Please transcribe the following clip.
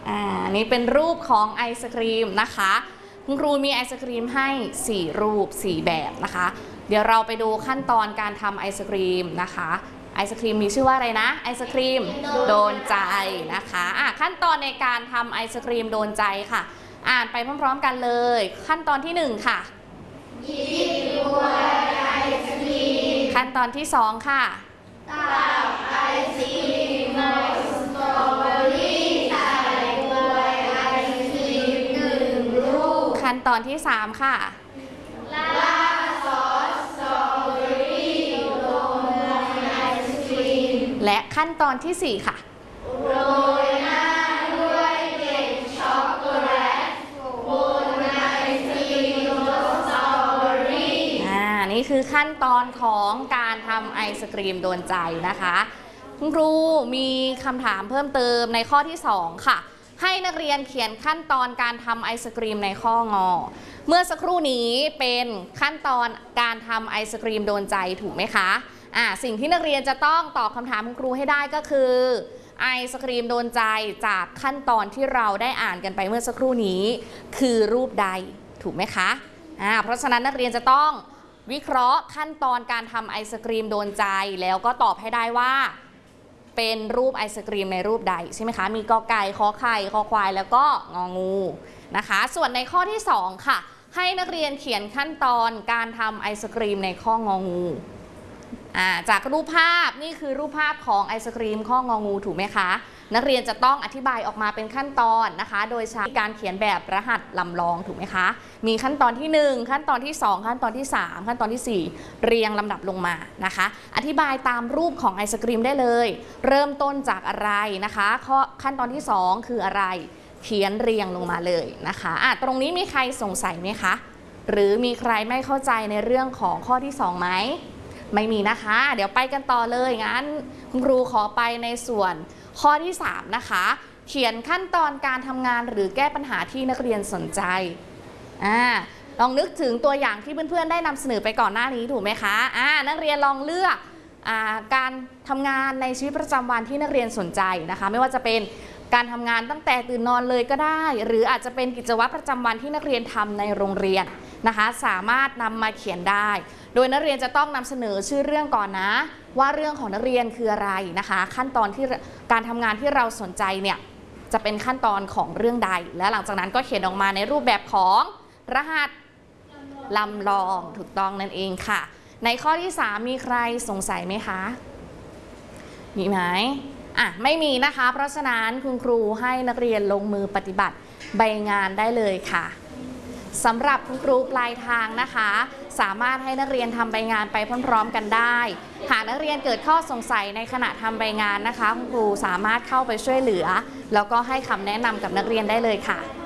นี่เป็นรูปของไอศกรีมนะคะคุณครูมีไอศกรีมให้4รูป4แบบนะคะเดี๋ยวเราไปดูขั้นตอนการทำไอศกรีมนะคะไอศกรีมมีชื่อว่าอะไรนะไอศกรีมโดนใจนะคะขั้นตอนในการทำไอศกรีมโดนใจค่ะอ่านไปพร้อมๆกันเลยขั้นตอนที่1ค่ะหยิบถ้วยไอศกรีมขั้นตอนที่2ค่ะตักไอศกรีมในสตรอเบอรี่ใส่ถ้วยไอศกรีม1ลูกขั้นตอนที่3ค่ะราดซอสสตรอเบอรี่ลงในไอศกรีมและขั้นตอนที่4ค่ะโรยหน้าด้วยเกล็ดช็อกโกแลตบนไอศกรีมรสสตรอเบอรี่นี่คือขั้นตอนของการทำไอศกรีมโดนใจนะคะคุณครูมีคำถามเพิ่มเติมในข้อที่2ค่ะให้นักเรียนเขียนขั้นตอนการทำไอศกรีมในข้องอเมื่อสักครู่นี้เป็นขั้นตอนการทำไอศกรีมโดนใจถูกไหมคะสิ่งที่นักเรียนจะต้องตอบคำถามคุณครูให้ได้ก็คือไอศกรีมโดนใจจากขั้นตอนที่เราได้อ่านกันไปเมื่อสักครู่นี้คือรูปใดถูกไหมคะเพราะฉะนั้นนักเรียนจะต้องวิเคราะห์ขั้นตอนการทำไอศกรีมโดนใจแล้วก็ตอบให้ได้ว่าเป็นรูปไอศกรีมในรูปใดใช่ไหมคะมีกอไก่ขอไข่คอควายแล้วก็งองูนะคะส่วนในข้อที่2ค่ะให้นักเรียนเขียนขั้นตอนการทำไอศกรีมในข้ององูจากรูปภาพนี่คือรูปภาพของไอศกรีมข้ององูถูกไหมคะนักเรียนจะต้องอธิบายออกมาเป็นขั้นตอนนะคะโดยใช้การเขียนแบบรหัสลำลองถูกไหมคะมีขั้นตอนที่1ขั้นตอนที่2ขั้นตอนที่3ขั้นตอนที่4เรียงลำดับลงมานะคะอธิบายตามรูปของไอศกรีมได้เลยเริ่มต้นจากอะไรนะคะขั้นตอนที่2คืออะไรเขียนเรียงลงมาเลยนะคะตรงนี้มีใครสงสัยไหมคะหรือมีใครไม่เข้าใจในเรื่องของข้อที่2ไหมไม่มีนะคะเดี๋ยวไปกันต่อเลยงั้นคุณครูขอไปในส่วนข้อที่3นะคะเขียนขั้นตอนการทำงานหรือแก้ปัญหาที่นักเรียนสนใจลองนึกถึงตัวอย่างที่เพื่อนๆได้นำเสนอไปก่อนหน้านี้ถูกไหมคะนักเรียนลองเลือกการทำงานในชีวิตประจำวันที่นักเรียนสนใจนะคะไม่ว่าจะเป็นการทำงานตั้งแต่ตื่นนอนเลยก็ได้หรืออาจจะเป็นกิจวัตรประจำวันที่นักเรียนทำในโรงเรียนนะคะสามารถนำมาเขียนได้โดยนักเรียนจะต้องนำเสนอชื่อเรื่องก่อนนะว่าเรื่องของนักเรียนคืออะไรนะคะขั้นตอนที่การทำงานที่เราสนใจเนี่ยจะเป็นขั้นตอนของเรื่องใดและหลังจากนั้นก็เขียนออกมาในรูปแบบของรหัสลำลองถูกต้องนั่นเองค่ะในข้อที่3มีใครสงสัยไหมคะมีไหมไม่มีนะคะเพราะฉะนั้นคุณครูให้นักเรียนลงมือปฏิบัติใบงานได้เลยค่ะสำหรับคุณครูปลายทางนะคะสามารถให้นักเรียนทำใบงานไปพร้อมๆกันได้หากนักเรียนเกิดข้อสงสัยในขณะทำใบงานนะคะคุณครูสามารถเข้าไปช่วยเหลือแล้วก็ให้คำแนะนำกับนักเรียนได้เลยค่ะ